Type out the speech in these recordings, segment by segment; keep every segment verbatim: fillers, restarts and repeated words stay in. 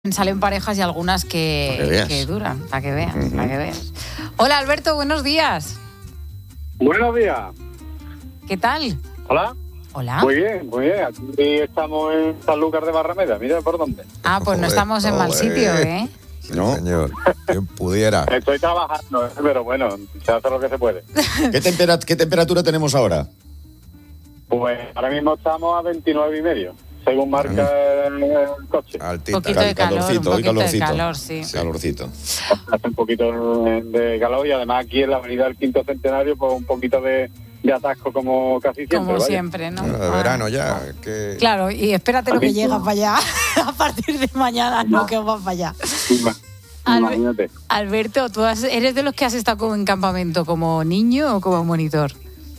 Salen parejas y algunas que, que, que duran, para que veas, uh-huh. para que veas. Hola Alberto, buenos días. Buenos días. ¿Qué tal? Hola. Hola. Muy bien, muy bien. Aquí estamos en Sanlúcar de Barrameda, mira por dónde. Ah, pues no estamos en mal sitio, ¿eh? No, señor. Quien pudiera. Estoy trabajando, pero bueno, se hace lo que se puede. ¿Qué, tempera- qué temperatura tenemos ahora? Pues ahora mismo estamos a veintinueve y medio. Según marca el, el coche. Un poquito de calor, calorcito, un poquito calorcito. de calor, sí. sí. Calorcito. Hace un poquito de calor y además aquí en la avenida del Quinto Centenario, pues un poquito de, de atasco como casi siempre. Como ¿vale? siempre, ¿no? Bueno, de verano ya. Que... Claro, y espérate lo que llega para allá. A partir de mañana, no, que va para allá. Imagínate. Alberto, ¿tú has, eres de los que has estado en campamento como niño o como monitor?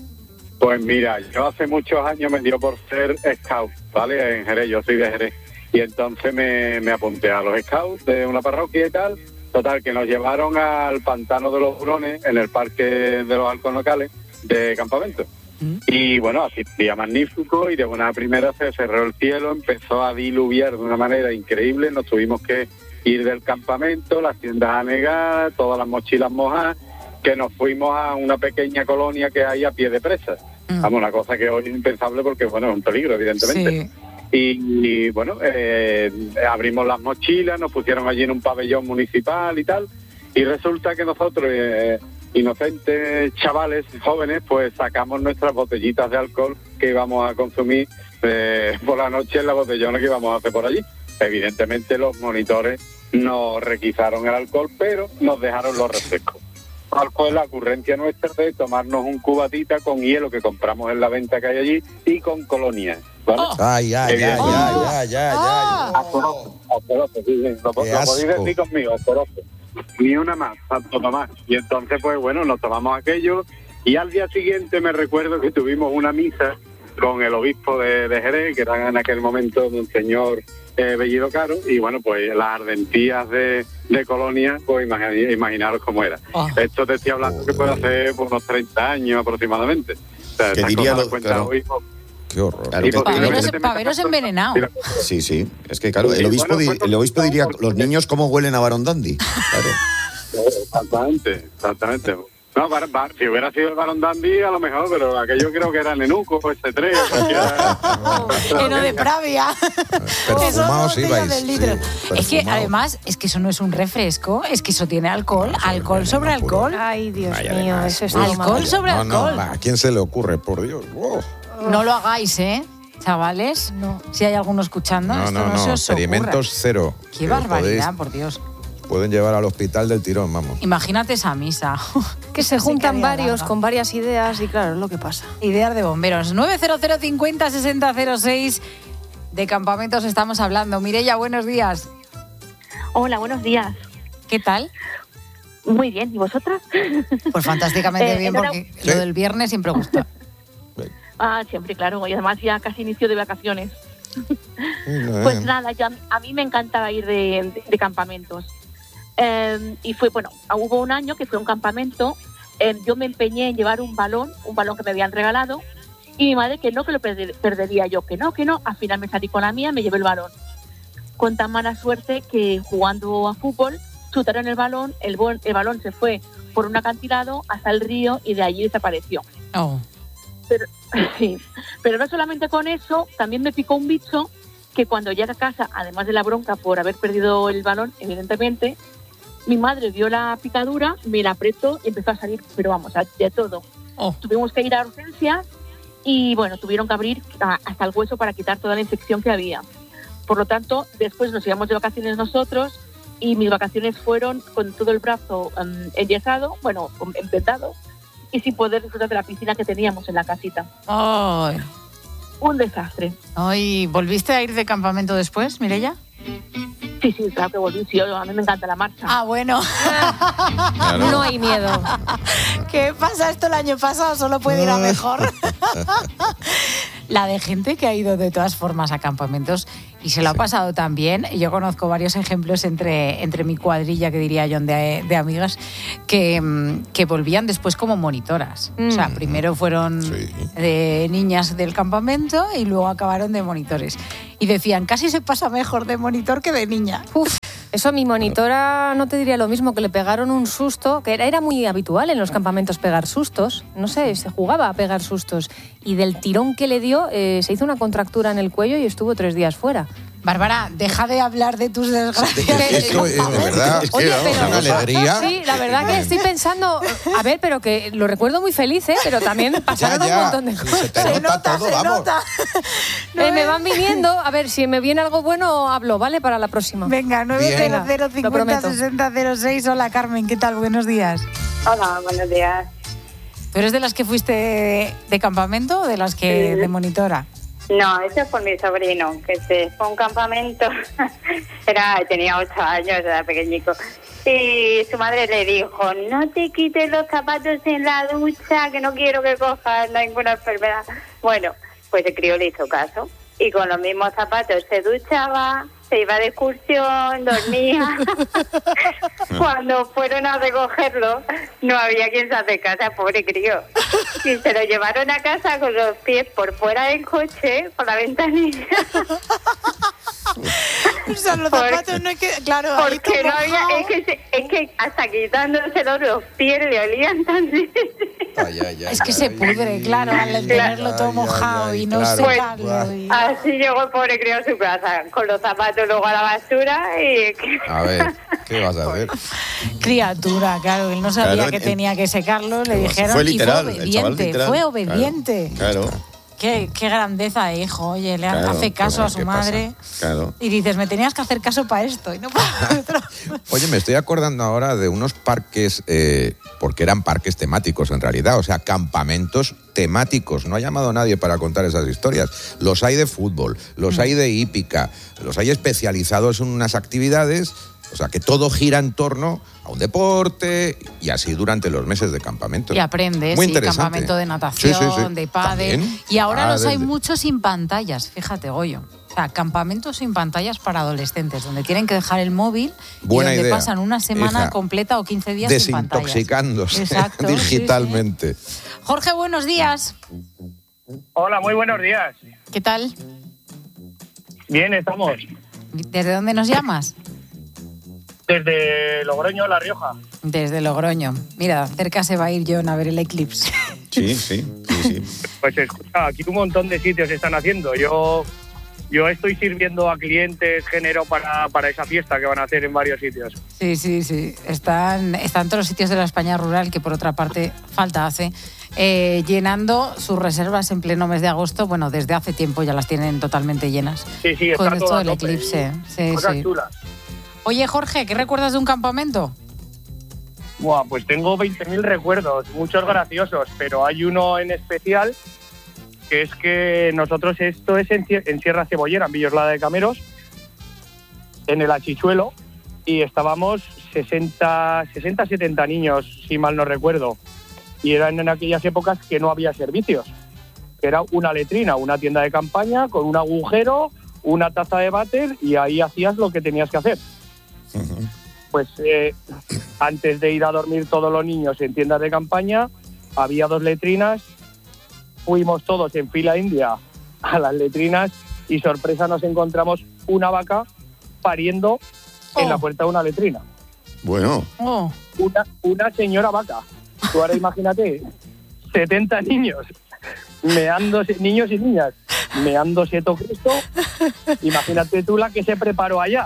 Pues mira, yo hace muchos años me dio por ser scout, ¿vale? En Jerez, yo soy de Jerez. Y entonces me, me apunté a los scouts de una parroquia y tal. Total, que nos llevaron al pantano de los Hurones, en el parque de los halcones locales, de campamento. ¿Mm? Y bueno, así día magnífico y de buena primera se cerró el cielo, empezó a diluviar de una manera increíble. Nos tuvimos que ir del campamento, las tiendas anegadas, todas las mochilas mojadas, que nos fuimos a una pequeña colonia que hay a pie de presa. Vamos, una cosa que hoy es impensable porque, bueno, es un peligro, evidentemente. Sí. Y, y, bueno, eh, abrimos las mochilas, nos pusieron allí en un pabellón municipal y tal, y resulta que nosotros, eh, inocentes chavales, jóvenes, pues sacamos nuestras botellitas de alcohol que íbamos a consumir eh, por la noche en la botellona que íbamos a hacer por allí. Evidentemente los monitores nos requisaron el alcohol, pero nos dejaron los refrescos. ¿Cuál fue la ocurrencia nuestra de tomarnos un cubatita con hielo que compramos en la venta que hay allí y con colonia? ¿Vale? Oh. Ay, ay, ay, oh. ay, ay, ay, ay. Asqueroso, asqueroso, sí, sí. Lo, lo podéis decir conmigo, asqueroso. Ni una más, tanto más. Y entonces, pues bueno, nos tomamos aquello y al día siguiente me recuerdo que tuvimos una misa con el obispo de, de Jerez, que era en aquel momento Monseñor eh, Bellido Caro, y bueno, pues las ardentías de, de Colonia, pues imagin, imaginaros cómo era. Oh. Esto te estoy hablando oh, que puede hacer por unos treinta años aproximadamente. O sea, ¿Qué diría lo, claro. hoy, Qué horror. Claro, que, paveros, paveros envenenado. Sí, sí. Es que, claro, el obispo, di, el obispo diría, los niños cómo huelen a Barón Dandy. Claro. Exactamente, exactamente. No, bar, bar, si hubiera sido el Barón Dandy, a lo mejor, pero aquello creo que era Nenuco, ese tres. Eno de Pravia. Perfumados ibais. Sí, es que, además, es que eso no es un refresco, es que eso tiene alcohol, no, alcohol sobre alcohol. Ay, Dios Vaya mío, además. eso es alcohol sobre no, alcohol. No, ¿a quién se le ocurre, por Dios? Wow. No lo hagáis, ¿eh? Chavales, no. Si hay alguno escuchando, no, esto no, no, no se os experimentos ocurra. Cero. Qué barbaridad, podéis, por Dios. Pueden llevar al hospital del tirón, vamos. Imagínate esa misa. Que se juntan varios larga. con varias ideas y claro, es lo que pasa. Ideas de bomberos. nueve cero cero cincuenta sesenta cero seis. De campamentos estamos hablando. Mireia, buenos días. Hola, buenos días. ¿Qué tal? Muy bien, ¿y vosotras? Pues fantásticamente eh, bien, porque ¿sí? Lo del viernes siempre gusta. Ah, siempre, claro, y además ya casi inicio de vacaciones. Pues nada, yo, a mí me encantaba ir de, de, de campamentos. Eh, y fue, bueno, hubo un año que fue un campamento, eh, yo me empeñé en llevar un balón, un balón que me habían regalado, y mi madre que no, que lo perder, perdería yo, que no, que no, al final me salí con la mía, me llevé el balón. Con tan mala suerte que jugando a fútbol, chutaron el balón, el, bol, el balón se fue por un acantilado hasta el río y de allí desapareció. Oh. Pero, sí, pero no solamente con eso, también me picó un bicho que cuando llegué a casa, además de la bronca por haber perdido el balón, evidentemente, mi madre vio la picadura, me la apretó y empezó a salir, pero vamos, de todo. Oh. Tuvimos que ir a urgencias y bueno, tuvieron que abrir hasta el hueso para quitar toda la infección que había. Por lo tanto, después nos íbamos de vacaciones nosotros y mis vacaciones fueron con todo el brazo um, enyesado, bueno, empetado, y sin poder disfrutar de la piscina que teníamos en la casita. Ay. Un desastre. Ay, ¿volviste a ir de campamento después, Mireia? Sí, sí, claro que volví. Sí, a mí me encanta la marcha. Ah, bueno. Claro. No hay miedo. ¿Qué pasa? Esto el año pasado solo puede ir a mejor. La de gente que ha ido de todas formas a campamentos Y se lo ha pasado tan bien. Yo conozco varios ejemplos entre, entre mi cuadrilla, que diría yo, de, de amigas, que, que volvían después como monitoras. Mm. O sea, primero fueron sí. de niñas del campamento y luego acabaron de monitores. Y decían, casi se pasa mejor de monitor que de niña. Uf. Eso a mi monitora no te diría lo mismo, que le pegaron un susto, que era, era muy habitual en los campamentos pegar sustos, no sé, se jugaba a pegar sustos, y del tirón que le dio eh, se hizo una contractura en el cuello y estuvo tres días fuera. Bárbara, deja de hablar de tus desgracias. Esto es de verdad, es que Oye, pero, una alegría. Sí, la verdad que estoy pensando, a ver, pero que lo recuerdo muy feliz, ¿eh? Pero también pasaron ya, ya. un montón de cosas. Se, te se nota, nota, todo, se vamos. nota. No eh, me van viniendo, a ver, si me viene algo bueno, hablo, ¿vale? Para la próxima. Venga, nueve cero cero cincuenta sesenta cero seis. Hola, Carmen, ¿qué tal? Buenos días. Hola, buenos días. ¿Tú eres de las que fuiste de campamento o de las que sí. de monitora? No, eso es por mi sobrino, que se fue a un campamento, era tenía ocho años, era pequeñico, y su madre le dijo, no te quites los zapatos en la ducha, que no quiero que cojas ninguna enfermedad. Bueno, pues el crío le hizo caso, y con los mismos zapatos se duchaba, se iba de excursión, dormía. Cuando fueron a recogerlo, no había quien se acercase, pobre crío. Y se lo llevaron a casa con los pies por fuera del coche, por la ventanilla. O sea, los zapatos no es que... Claro, porque no había... Es que, se, es que hasta quitándoselo los pies le olían tan... Ay, ay, ay, es que ay, se ay, pudre, ay, claro, al ay, tenerlo ay, todo ay, mojado ay, y no claro. secarlo. Y... Así llegó el pobre crío a su casa, con los zapatos luego a la basura y... A ver, ¿qué vas a hacer? Criatura, claro, él no sabía claro, que el, tenía que secarlo, le dijeron fue literal, y fue obediente, literal, fue obediente. Claro. claro. Qué, qué grandeza de hijo, oye, le claro, hace caso a su madre claro. y dices, me tenías que hacer caso para esto y no para otro. Oye, me estoy acordando ahora de unos parques, eh, porque eran parques temáticos en realidad, o sea, campamentos temáticos. No ha llamado nadie para contar esas historias. Los hay de fútbol, los mm. hay de hípica, los hay especializados en unas actividades. O sea, que todo gira en torno a un deporte y así durante los meses de campamento. Y aprendes, Muy sí, interesante. campamento de natación, sí, sí, sí. de pádel. Y ahora ah, los hay de... muchos sin pantallas, fíjate, Goyo. O sea, campamentos sin pantallas para adolescentes, donde tienen que dejar el móvil Buena y donde idea. pasan una semana Hija, completa o quince días sin pantallas. Desintoxicándose digitalmente. Sí, sí. Jorge, buenos días. Hola, muy buenos días. ¿Qué tal? Bien, estamos. ¿Desde dónde nos llamas? Desde Logroño, La Rioja. Desde Logroño. Mira, cerca se va a ir John a ver el eclipse. Sí, sí, sí, sí. Pues escucha, aquí un montón de sitios están haciendo. Yo yo estoy sirviendo a clientes género para, para esa fiesta que van a hacer en varios sitios. Sí, sí, sí. Están, están todos los sitios de la España rural, que por otra parte falta hace, eh, llenando sus reservas en pleno mes de agosto. Bueno, desde hace tiempo ya las tienen totalmente llenas. Sí, sí, con está esto todo del eclipse. Sí, Cosas sí. chulas. Oye, Jorge, ¿qué recuerdas de un campamento? Buah, pues tengo veinte mil recuerdos, muchos graciosos, pero hay uno en especial que es que nosotros, esto es en, en Sierra Cebollera, en Villoslada de Cameros, en el Achichuelo, y estábamos sesenta, setenta niños, si mal no recuerdo, y eran en aquellas épocas que no había servicios, que era una letrina, una tienda de campaña con un agujero, una taza de váter, y ahí hacías lo que tenías que hacer. Uh-huh. Pues eh, antes de ir a dormir todos los niños en tiendas de campaña, había dos letrinas, fuimos todos en fila india a las letrinas y sorpresa nos encontramos una vaca pariendo oh. en la puerta de una letrina. Bueno. Oh. Una, una señora vaca. Tú ahora imagínate, setenta niños, meándose, niños y niñas, meándose todo Cristo. Imagínate tú la que se preparó allá.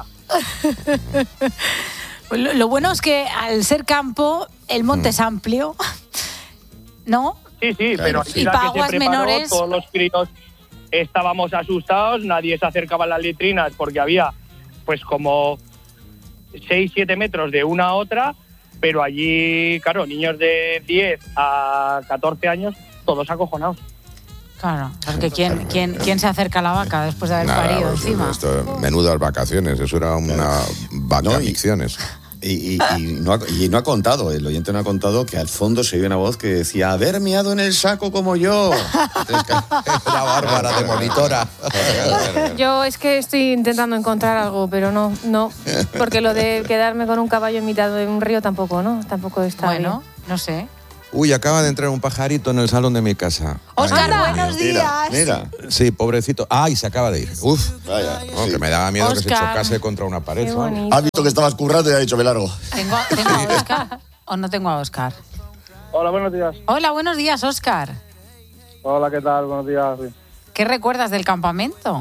Lo, lo bueno es que al ser campo, el monte mm. es amplio, ¿no? Sí, sí, claro, pero sí. Y para aguas preparó, menores... todos los críos estábamos asustados, nadie se acercaba a las letrinas porque había pues como seis, siete metros de una a otra, pero allí, claro, niños de diez a catorce años, todos acojonados. Claro, porque ¿quién, quién, ¿quién se acerca a la vaca después de haber Nada, parido pues, encima? Esto, menudas vacaciones, eso era una vaca no, micciones. Y, y, y, no ha, y no ha contado, el oyente no ha contado que al fondo se oye una voz que decía, haber meado en el saco como yo. La Bárbara de monitora. Yo es que estoy intentando encontrar algo, pero no, no. Porque lo de quedarme con un caballo en mitad de un río tampoco, ¿no? Tampoco está Bueno, bien. no sé. Uy, acaba de entrar un pajarito en el salón de mi casa. Óscar, Ay, buenos Dios. días. Mira, Sí, pobrecito. Ay, se acaba de ir. Uf. vaya. No, Sí. que me daba miedo que se Óscar. chocase contra una pared. Qué ¿sabes? bonito. Ha visto que estabas currando y ha dicho, me largo. ¿Tengo, ¿Tengo a Óscar o no tengo a Óscar? Hola, buenos días. Hola, buenos días, Óscar. Hola, ¿qué tal? Buenos días. ¿Qué recuerdas del campamento?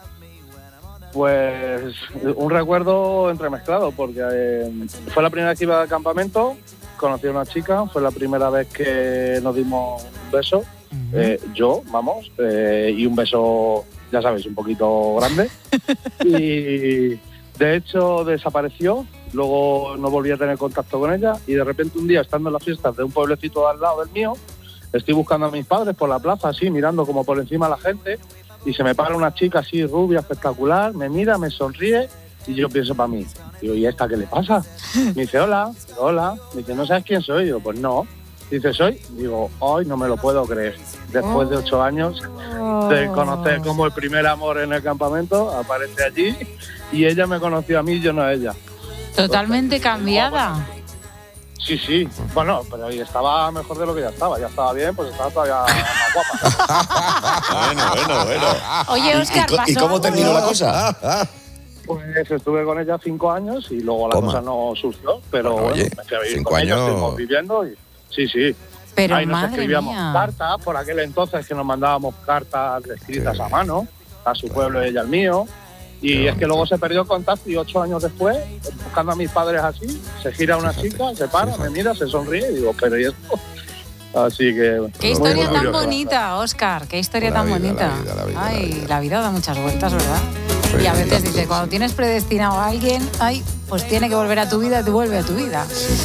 Pues un recuerdo entremezclado, porque eh, fue la primera vez que iba al campamento, conocí a una chica, fue la primera vez que nos dimos un beso, eh, yo, vamos, eh, y un beso, ya sabéis, un poquito grande. Y de hecho desapareció, luego no volví a tener contacto con ella y de repente un día, estando en las fiestas de un pueblecito al lado del mío, estoy buscando a mis padres por la plaza, así, mirando como por encima a la gente, y se me para una chica así, rubia, espectacular, me mira, me sonríe, y yo pienso para mí, digo, ¿y esta qué le pasa? Me dice, hola, digo, hola, me dice, ¿no sabes quién soy? Digo, pues no. Dice, ¿soy? Digo, hoy no me lo puedo creer. Después de ocho años de conocer como el primer amor en el campamento, aparece allí, y ella me conoció a mí, yo no a ella. Totalmente cambiada. Sí, sí. Bueno, pero ahí estaba mejor de lo que ya estaba. Ya estaba bien, pues estaba todavía más guapa. Bueno, bueno, bueno. Oye, ¿Y- Óscar, y, co- ¿Y pasó cómo terminó la cosa? Pues estuve con ella cinco años y luego la Toma. cosa no surgió. Pero Bueno, bueno, oye, me fui a vivir cinco con ella, años. estuvimos viviendo y... Sí, sí. Pero Ahí nos madre escribíamos mía. cartas, por aquel entonces que nos mandábamos cartas escritas Qué a mano, a su pueblo y ella al mío. Y Qué es que luego se perdió contacto y ocho años después, buscando a mis padres así, se gira una Fíjate, chica, se para, fíjate. me mira, se sonríe y digo, pero ¿y esto? Así que... Qué muy historia tan orgulloso. bonita, Óscar. Qué historia La tan vida, bonita. la vida, la vida, Ay, la vida. la vida da muchas vueltas, ¿verdad? Pues Y a veces tanto, dice, sí. cuando tienes predestinado a alguien, ay, pues tiene que volver a tu vida, te vuelve a tu vida.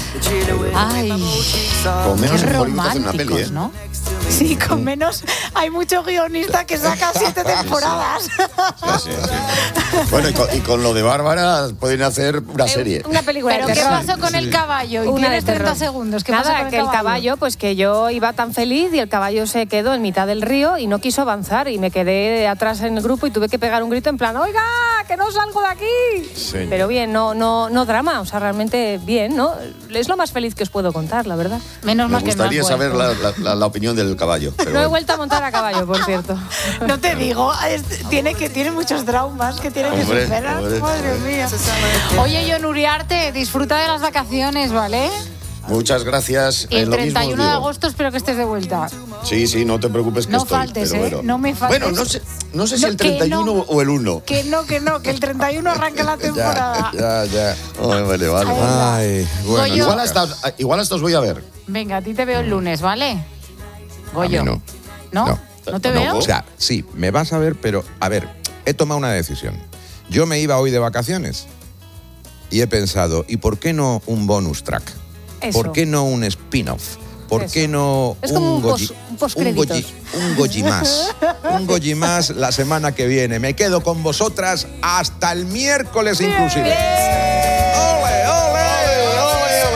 Ay, Con menos qué en Hollywood hacen una peli, románticos, ¿eh? ¿no? Sí, con menos. Hay mucho guionista que saca siete temporadas. Sí, sí, sí. Bueno, y con, y con lo de Bárbara pueden hacer una serie. Una película ¿Pero de qué terror. pasó con el caballo? Y Una tienes de terror. treinta segundos. ¿Qué pasó Nada, con el que el caballo? caballo, pues que yo iba tan feliz y el caballo se quedó en mitad del río y no quiso avanzar y me quedé atrás en el grupo y tuve que pegar un grito en plan, oiga, que no salgo de aquí. Señor. Pero bien, no, no, no drama, o sea, realmente bien, ¿no? Es lo más feliz que os puedo contar, la verdad. Menos Me mal que no gustaría has saber vuelto. la, la- la- la opinión del caballo. Pero No he bueno. vuelto a montar a caballo, por cierto. No te digo, es- tiene, que, tiene muchos traumas que tiene que Hombre, superar. hombre. Madre mía. Oye, Jon Uriarte, disfruta de las vacaciones, ¿vale? Muchas gracias. Y el Eh, lo mismo treinta y uno os de digo. agosto espero que estés de vuelta. Sí, sí, no te preocupes que No estoy. faltes, pero ¿eh? bueno. No me faltes. Bueno, no sé, no sé si No, el que treinta y uno no. o el uno. Que no, que no, que el treinta y uno arranca la temporada. Ya, ya. Ay, vale, vale. Ay, bueno. Goyo. Igual hasta, igual hasta os voy a ver. Venga, a ti te veo el lunes, ¿vale? Goyo. A mí no. ¿No? No. ¿No te No, veo? O sea, sí, me vas a ver, pero a ver, he tomado una decisión. Yo me iba hoy de vacaciones y he pensado, ¿y por qué no un bonus track? Eso. ¿Por qué no un spin-off? ¿Por Eso. qué no Es como un Goyi- pos- un postcréditos. Goyi- un Goyi más? Un Goyi más la semana que viene. Me quedo con vosotras hasta el miércoles inclusive. ¡Ole, ole, ole,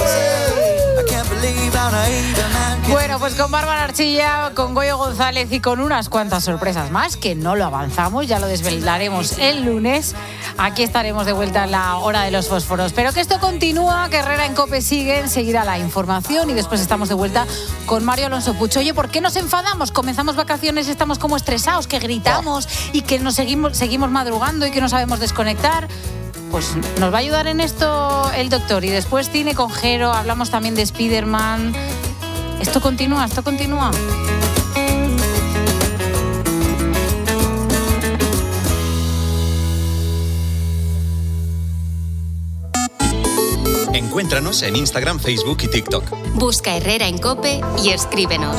ole! Bueno, pues con Bárbara Archilla, con Goyo González y con unas cuantas sorpresas más, que no lo avanzamos, ya lo desvelaremos el lunes. Aquí estaremos de vuelta en la hora de los fósforos. Pero que esto continúa, que Herrera en COPE sigue, enseguida la información y después estamos de vuelta con Mario Alonso Pucho. Oye, ¿por qué nos enfadamos? Comenzamos vacaciones, estamos como estresados, que gritamos y que nos seguimos, seguimos madrugando y que no sabemos desconectar. Pues nos va a ayudar en esto el doctor. Y después cine con Jero, hablamos también de Spiderman. Esto continúa, esto continúa. Encuéntranos en Instagram, Facebook y TikTok. Busca Herrera en COPE y escríbenos.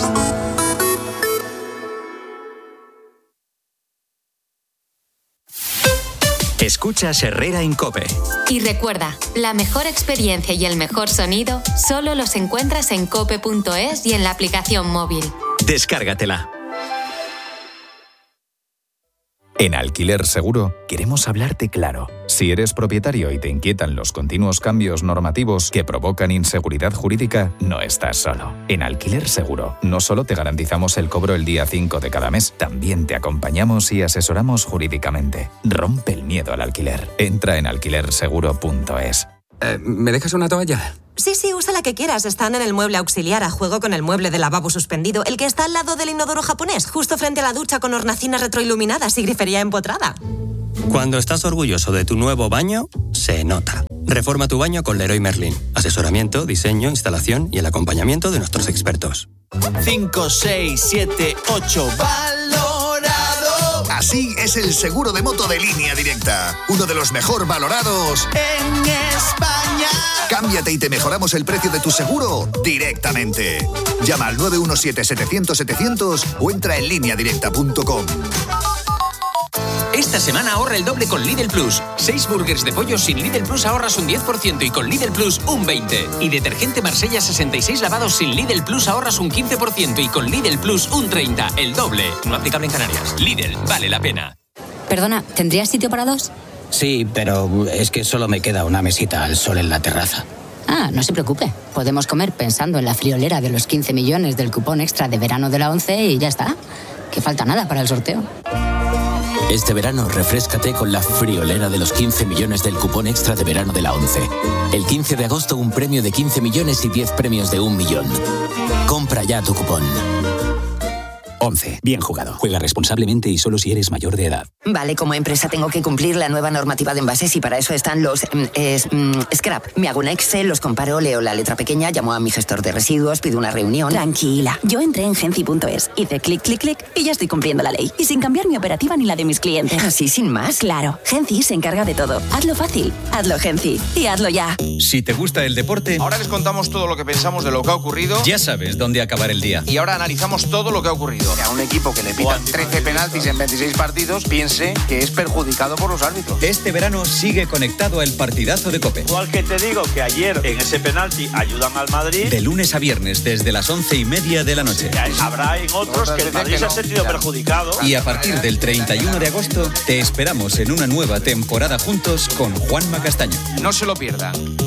Escuchas Herrera en COPE. Y recuerda, la mejor experiencia y el mejor sonido solo los encuentras en cope punto es y en la aplicación móvil. Descárgatela. En Alquiler Seguro queremos hablarte claro. Si eres propietario y te inquietan los continuos cambios normativos que provocan inseguridad jurídica, no estás solo. En Alquiler Seguro no solo te garantizamos el cobro el día cinco de cada mes, también te acompañamos y asesoramos jurídicamente. Rompe el miedo al alquiler. Entra en alquiler seguro punto es. Eh, ¿Me dejas una toalla? Sí, sí, usa la que quieras. Están en el mueble auxiliar a juego con el mueble de lavabo suspendido, el que está al lado del inodoro japonés, justo frente a la ducha con hornacinas retroiluminadas y grifería empotrada. Cuando estás orgulloso de tu nuevo baño, se nota. Reforma tu baño con Leroy Merlin. Asesoramiento, diseño, instalación y el acompañamiento de nuestros expertos. cinco, seis, siete, ocho, valorado. Así es el seguro de moto de Línea Directa. Uno de los mejor valorados en España. Cámbiate y te mejoramos el precio de tu seguro directamente. Llama al nueve uno siete, setecientos, setecientos o entra en línea directa punto com. Esta semana ahorra el doble con Lidl Plus. Seis burgers de pollo sin Lidl Plus ahorras un diez por ciento y con Lidl Plus un veinte por ciento. Y detergente Marsella sesenta y seis lavados sin Lidl Plus ahorras un quince por ciento y con Lidl Plus un treinta por ciento. El doble. No aplicable en Canarias. Lidl, vale la pena. Perdona, ¿tendrías sitio para dos? Sí, pero es que solo me queda una mesita al sol en la terraza. Ah, no se preocupe. Podemos comer pensando en la friolera de los quince millones del cupón extra de verano de la ONCE y ya está. Que falta nada para el sorteo. Este verano, refréscate con la friolera de los quince millones del cupón extra de verano de la ONCE. El quince de agosto, un premio de quince millones y diez premios de un millón. Compra ya tu cupón. ONCE. Bien jugado. Juega responsablemente y solo si eres mayor de edad. Vale, como empresa tengo que cumplir la nueva normativa de envases y para eso están los mm, es, mm, scrap. Me hago un Excel, los comparo, leo la letra pequeña, llamo a mi gestor de residuos, pido una reunión. Tranquila, yo entré en genci punto es, hice clic, clic, clic y ya estoy cumpliendo la ley. Y sin cambiar mi operativa ni la de mis clientes. ¿Así sin más? Claro, Genci se encarga de todo. Hazlo fácil, hazlo Genci y hazlo ya. Si te gusta el deporte, ahora les contamos todo lo que pensamos de lo que ha ocurrido. Ya sabes dónde acabar el día. Y ahora analizamos todo lo que ha ocurrido. A un equipo que le pitan trece penaltis en veintiséis partidos, piense que es perjudicado por los árbitros. Este verano sigue conectado al partidazo de COPE. Igual que te digo que ayer en ese penalti ayudan al Madrid. De lunes a viernes desde las once y media de la noche. Habrá en otros que el Madrid se ha sentido perjudicado. Y a partir del treinta y uno de agosto te esperamos en una nueva temporada juntos con Juanma Castaño. No se lo pierdan.